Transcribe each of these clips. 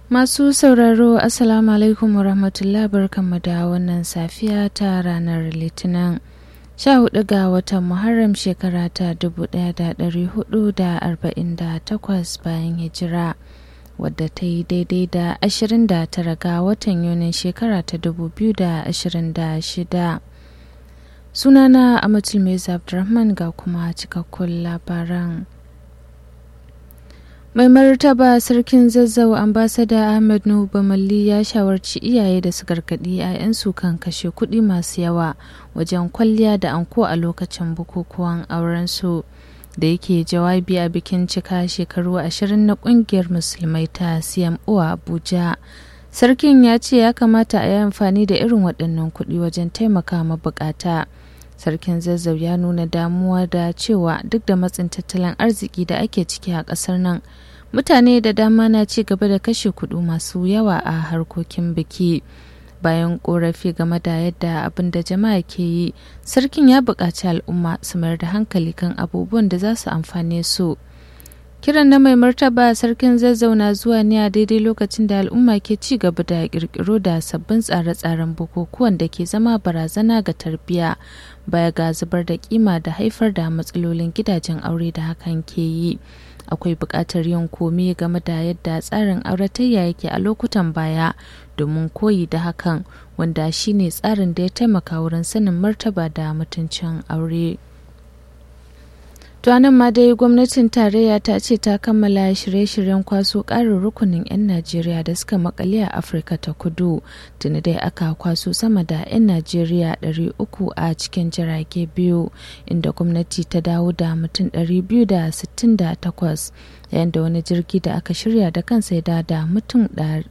Masu sauraro Assalamu alaikum warahmatullahi barkanmu da wannan safiya ta ranar Litinin 14 ga watan Muharram shekara ta 1448 bayan hijira wadda ta yi daidai da 29 ga watan Yunin shekara ta 2026. Sunana Amatul Meza Abdurrahman ga kuma cikakkun labaran. Mai martaba sarkin Zazzau ambasada Ahmed Nuhu Bamalli ya shawarci iyaye da su gargaɗi 'ya'yansu kan kashe kuɗi masu yawa wajen kwalliya da anko a lokacin bukukuwan aurensu. Da yake jawabi a bikin cika shekaru 20 na ƙungiyar musulmai ta CMO a Abuja. Sarkin ya ce ya kamata a yi amfani da irin waɗannan kuɗi wajen taimaka mabukata. Sarkin Zazzau ya nuna damuwa da cewa duk da matsin tattalin arziki da ake ciki a ƙasar nan, mutane da dama na ci gaba da kashe kuɗi masu yawa a harkokin biki. Bayan ƙorafi game da yadda abin da jama'a ke yi, sarkin ya buƙaci al'umma su mayar da hankali kan abubuwan da za su amfane su. Kiran na mai martaba sarkin Zazzau na zuwa ne a daidai lokacin da al'umma ke ci gaba da kirkiro da sabbin tsare-tsaren bukukuwan da ke zama barazana ga tarbiyya baya ga zubar da kima da haifar da matsalolin gidajen aure da hakan ke yi. Akwai buƙatar yin komi game da yadda tsarin auratayya yake a lokutan baya domin koyi da hakan, wanda shine tsarin da ya taimaka wurin sanin martaba da mutuncin aure. To nan ma dai gwamnatin tarayya ta ce ta kammala shirye-shiryen kwaso ƙarin rukunin 'yan Najeriya da suka makale a Afirka ta Kudu. Tuni dai aka kwaso sama da 'yan Najeriya 300 a cikin jirage biyu, inda gwamnati ta dawo da mutum 268, yayin da wani jirgi da aka shirya da kansa ya dada mutane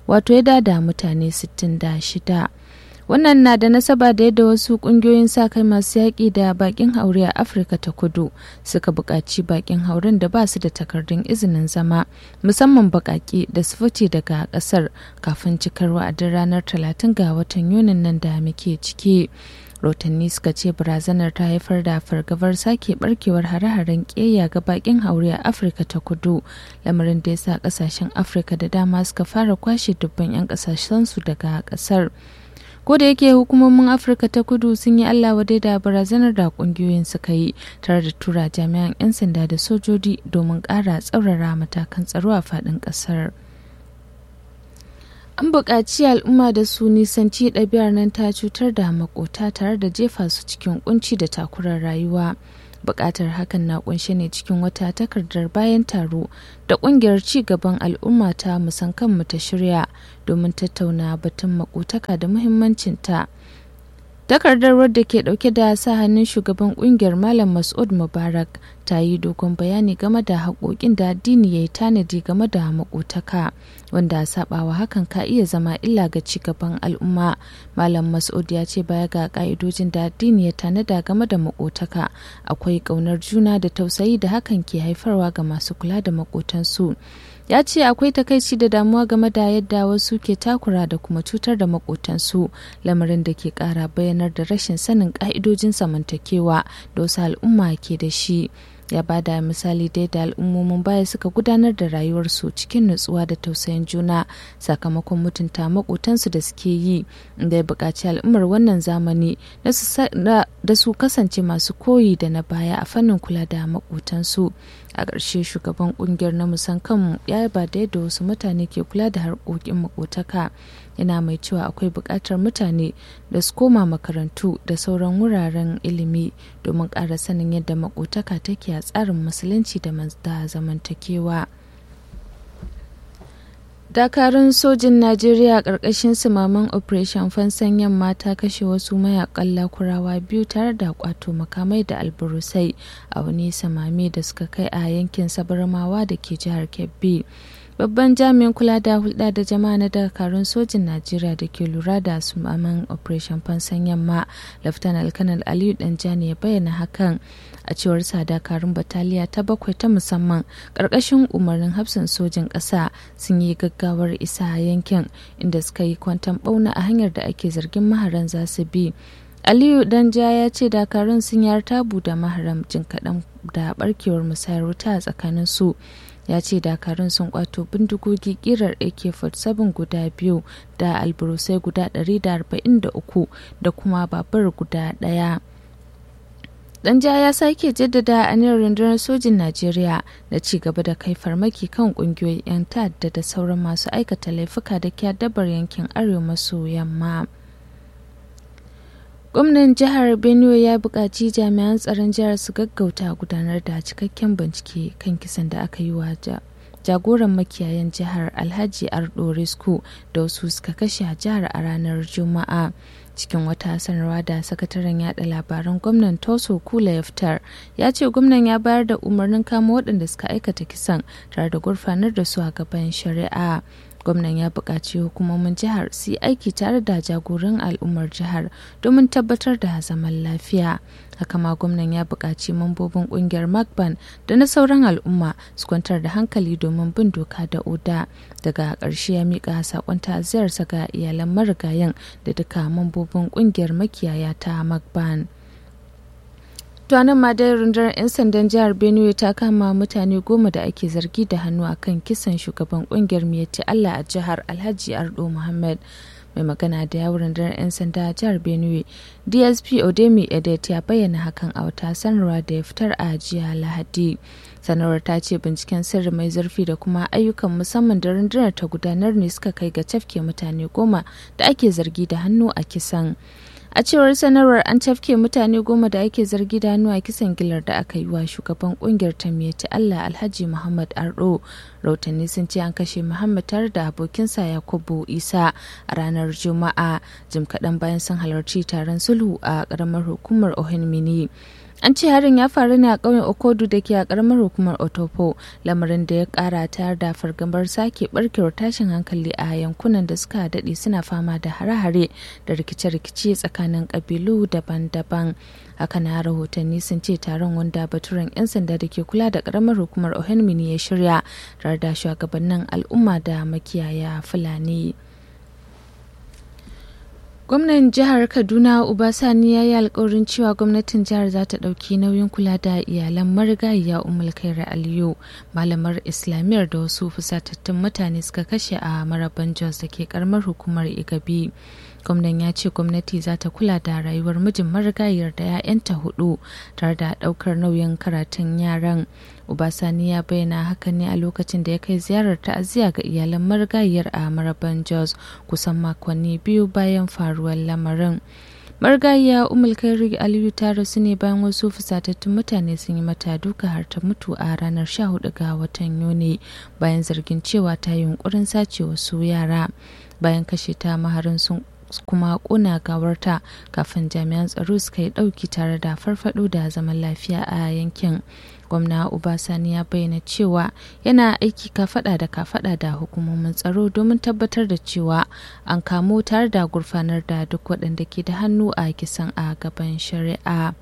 66. Wannan na da nasaba da yadda wasu kungiyoyin sa kai masu yaƙi da bakin haure a Afirka ta Kudu suka buƙaci bakin hauren da ba su da takardun izinin zama, musamman baƙaƙe da su fice daga ƙasar kafin cikar wa'adin ranar 30 ga watan Yunin nan da muke ciki. Rotanni suka ce barazanar ta haifar da fargabar sake barkewar hare-haren ƙeya ga bakin haure a Afirka ta Kudu, lamarin da ya sa ƙasashen Afirka da dama suka fara kwashe dubban 'yan ƙasashensu daga ƙasar. Ko da yake hukumomin Afirka ta Kudu sun yi Allah wadai da barazanar da kungiyoyin suka yi, tare da tura jami'an 'yan sanda da sojoji domin ƙara tsaurara matakan tsaro a faɗin ƙasar. An buƙaci al'umma da su nisanci ɗabi'ar nan ta cutar da makota tare da jefa su cikin kunci da takurar rayuwa. Buƙatar hakan na kunshe ne cikin wata takardar bayan taro da ƙungiyar ci gaban al'umma ta musan kanmu ta shirya domin tattauna batun makotaka da muhimmancinta. Takardar wadda ke dauke da sa hannun shugaban kungiyar Malam Mas'ud Mubarak ta yi dogon bayani game da haƙoƙin da addini ya yi tanadi game da makotaka, wanda sabawa hakan ka iya zama illa ga ci gaban al'umma. Malam Mas'ud ya ce baya ga ƙa'idojin da addini ya tanada game da makotaka, akwai ƙaunar juna da tausayi da hakan ke haifarwa ga masu kula da makotansu. Ya ce akwai takaici da damuwa game da yadda wasu ke takura da kuma cutar da makotansu, lamarin da ke kara bayanar da rashin sanin ka'idojin zamantakewa da wasu al'umma ke da shi. Ya ba da misali dai da al'ummomin baya suka gudanar da rayuwarsu cikin nutsuwa da tausayin juna sakamakon mutunta makotansu da suke yi, inda ya buƙaci al'ummar wannan zamani da su kasance masu koyi da na baya a fannin kula da makotansu. A ƙarshe shugaban ƙungiyar na musan kanmu ya yaba da yadda wasu mutane ke kula da harkokin makotaka, yana mai cewa akwai buƙatar mutane da su koma makarantu da sauran wuraren ilimi domin ƙara sanin yadda makotaka take a tsarin musulunci da zamantakewa. Dakarun sojin Najeriya ƙarƙashin sumaman Operation Fansan Yamma ta kashe wasu mayakan Lakurawa biyu tare da kwato makamai da alburusai a wani samame da suka kai a yankin Sabarmawa da ke jihar Kebbi. Babban jami'in kula da hulɗa da jama'a na dakarun sojin Najeriya da ke lura da sumaman Operation Fansan Yamma, Laftanar Kanal Aliyu Danjani ya bayyana hakan. A cewar sa dakarun bataliya ta 7 ta musamman ƙarƙashin umarnin hafsan sojin ƙasa sun yi gaggawar isa a yankin, inda suka yi kwanton ɓauna a hanyar da ake zargin maharan za su bi. Aliyu Danja ya ce dakarun sun yi tabu da maharam jin kaɗan da barkewar musayar wuta a tsakanin su. ya ce dakarun sun kwato bindigogi kirar AK-47 guda 2 da alburusai guda 143 da kuma babur guda 1. Danja ya sake jaddada aniyar rundunar sojin Najeriya da ci gaba da kai farmaki kan kungiyoyin 'yan ta'adda da sauran masu aikata laifuka da ke addabar yankin arewa maso yamma. Gwamnan jihar Benue ya buƙaci jami'an tsaron jihar su gaggauta gudanar da cikakken bincike kan kisan da aka yi wa jagoran makiyayan jihar Alhaji Ardo Risku da wasu suka kashe a jihar a ranar Juma'a. Cikin wata sanarwa da sakataren yada labaran gwamnan Toso Kula ya fitar, ya ce gwamnan ya bayar da umarnin kama waɗanda suka aikata kisan tare da gurfanar da su a gaban shari'a. Gwamnan ya buƙaci hukumomin jihar su yi aiki tare da jagoran al'ummar jihar domin tabbatar da zaman lafiya. Haka ma gwamnan ya buƙaci mambobin ƙungiyar Magban da na sauran al'umma su kwantar da hankali domin bin doka da oda. Daga ƙarshe ya miƙa saƙon ta'aziyarsa ga iyalan marigayen da duka mambobin ƙungiyar makiyaya ta Magban. Tuwanan ma dai rundunar 'yan sandan jihar Benue ta kama mutane 10 da ake zargi da hannu akan kisan shugaban kungiyar Miyetti Allah a jihar Alhaji Ardo Muhammad. Mai magana da yawun rundunar 'yan sanda a jihar Benue, DSP Odemi Edet ya bayyana hakan a wata sanarwa da ya fitar a jiya Lahadi. Sanarwar ta ce binciken sirri mai zurfi da kuma ayyukan musamman da rundunar ta gudanar ne suka kai ga cafke mutane 10 da ake zargi da hannu a kisan. A cewar sanarwar an tafke mutane 10 da ake zargi da hannu a kisan gilar da aka yi wa shugaban kungiyar ta Miyetti Allah Alhaji Muhammad Ardo. Rahotanni sun ce an kashe Muhammad tare da abokinsa Yakubu Isa a ranar Juma'a, jim kaɗan bayan sun halarci taron sulhu a ƙaramar hukumar Ohenmini. An ce harin ya faru ne a ƙauyen Okodu da ke a ƙaramar hukumar Otopo, lamarin da ya ƙara tayar da fargabar sake barkewar tashin hankali a yankunan da suka daɗe suna fama da hare-hare da rikice-rikice tsakanin ƙabilu daban-daban. Haka na rahotanni sun ce taron wanda baturen 'yan sanda da ke kula da ƙaramar hukumar Ohenmini ya shirya tare da shugabannin al'umma da makiyaya Fulani. Gwamnan jihar Kaduna Ubasani ya yi alkawarin cewa gwamnatin jihar za ta ɗauki nauyin kula da iyalan marigayiya Ummul Khairi Aliyu, malamar Islamiyyar da wasu fusatattun mutane suka kashe a Maraban Jos da ke karamar hukumar Igabi. Gwamnan ya ce gwamnati za ta kula da rayuwar mijin marigayiyar da 'ya'yanta 4 tare da ɗaukar nauyin karatun yaran. Ubasani ya bayyana hakan ne a lokacin da ya kai ziyarar ta'aziyya ga iyalan marigayiyar a Maraban Jos kusan makonni 2 bayan faruwar lamarin. Marigayiya Ummul Khairi Aliyu ta rasu ne bayan wasu fusatattun mutane sun yi mata duka har ta mutu a ranar 14 ga watan Yuni bayan zargin cewa ta yi yunkurin sace wasu yara. Bayan kashe ta maharin sun kuma kuna gawarta kafin jami'an tsaro suka yi ɗauki tare da farfado da zaman lafiya a yankin. Gwamna Ubasani ya bayyana cewa yana aiki kafada da hukumomin tsaro domin tabbatar da cewa an kamo tare da gurfanar da duk waɗanda ke da hannu a kisan a gaban shari'a.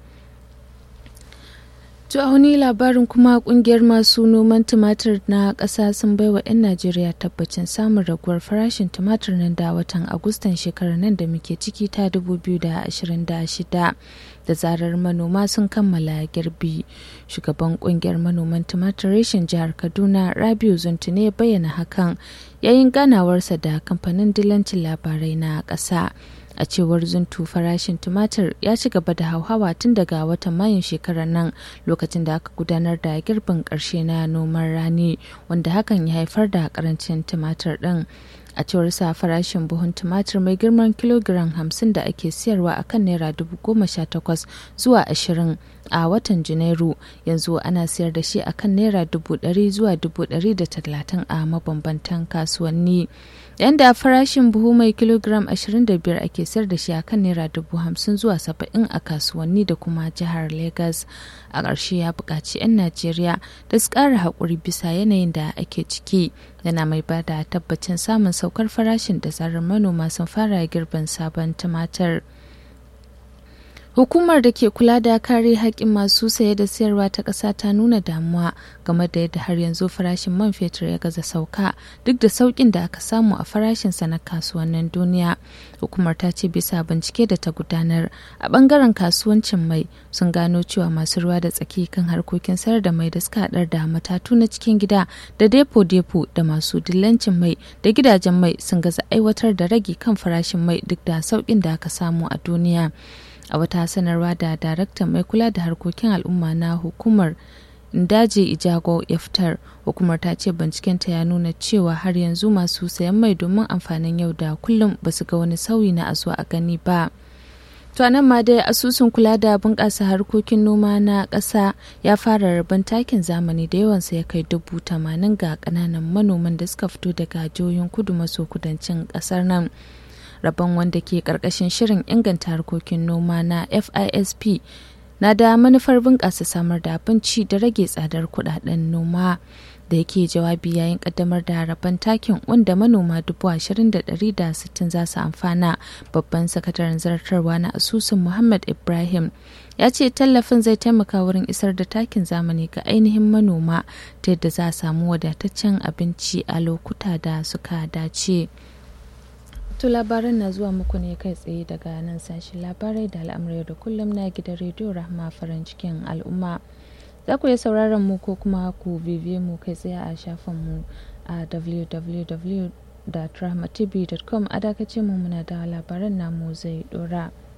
To a wani labarin kuma kungiyar masu noman tumatir na ƙasa sun baiwa 'yan Najeriya tabbacin samun raguwar farashin tumatir nan da watan Agustan shekarar nan da muke ciki ta 2026 da zarar manoma sun kammala girbi. Shugaban kungiyar manoman tumatir reshen jihar Kaduna Rabiu Zuntune bayyana hakan yayin ganawarsa da kamfanin dillancin labarai na ƙasa. A cewar Zuntu, farashin tumatir ya ci gaba da hauhawa tun daga watan Mayun shekarar nan lokacin da aka gudanar da girbin ƙarshe na noman rani, wanda hakan ya haifar da karancin tumatir ɗin. A cewar sa farashin buhun tumatir mai girman kilogiram 50 da ake siyarwa a kan naira 18,000 zuwa 20 a watan Janairu, yanzu ana siyar da shi a kan naira 100 zuwa 130 a mabambantan kasuwanni. Yanda farashin buhu mai kilogiram 25 ake sayar da shi a kan naira 50,000 zuwa 70 a kasuwanni da kuma jihar Legas. A ƙarshe ya buƙaci 'yan Najeriya da su ƙara haƙuri bisa yanayin da ake ciki, yana mai ba da tabbacin samun saukar farashin da zarar manoma sun fara girbin sabon tumatir. Hukumar da ke kula da kare haƙƙin masu saye da sayarwa ta ƙasa ta nuna damuwa game da yadda har yanzu farashin man fetur ya gaza sauka duk da sauƙin da aka samu a farashinsa na kasuwannin duniya. Hukumar ta ce bisa bincike da ta gudanar a ɓangaren kasuwancin mai sun gano cewa masu ruwa da tsaki kan harkokin sayar da mai da suka haɗar da matatu na cikin gida da depo-depo da masu dillancin mai da gidajen mai sun gaza aiwatar da ragi kan farashin mai duk da sauƙin da aka samu a duniya. A wata sanarwa da daraktan mai kula da harkokin al'umma na hukumar Ndaje Ijago ya fitar, hukumar ta ce bincikenta ya nuna cewa har yanzu masu sayan mai domin amfanin yau da kullum ba su ga wani sauyi na a zuwa a gani ba. To nan ma dai asusun kula da bunƙasa harkokin noma na ƙasa ya fara rabon takin zamani da yawansa ya kai 80,000 ga ƙananan manoman da suka fito daga jihohin kudu maso kudancin ƙasar nan. Rabon wanda ke karkashin shirin inganta harkokin noma na FISP na da manufar bunƙasa samar da abinci da rage tsadar kudaden noma. Da yake jawabi yayin kaddamar da rabon takin wanda manoma 20,160 za su amfana, babban sakataren zartarwa na asusun Muhammad Ibrahim ya ce tallafin zai taimaka wurin isar da takin zamani ga ainihin manoma ta yadda za a samu wadataccen abinci a lokuta da suka dace. To labaran na zuwa muku ne kai tsaye daga nan sashen labarai da al'amurai da kullum na gidan rediyo Rahma farin cikin al'umma. Za ku iya sauraron mu ko kuma ku bibiye mu kai tsaye a shafinmu a www.rahmatv.com a dakace mu muna da labaran namu zai dora.